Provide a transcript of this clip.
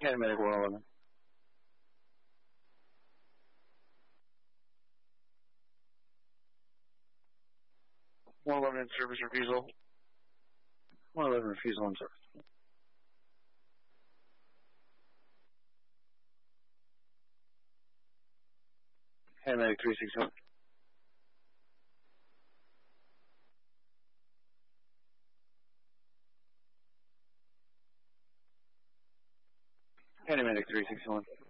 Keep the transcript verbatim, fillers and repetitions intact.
Paramedic one eleven. one eleven in service refusal. one eleven refusal in service. Paramedic three six one. Paramedic three six one.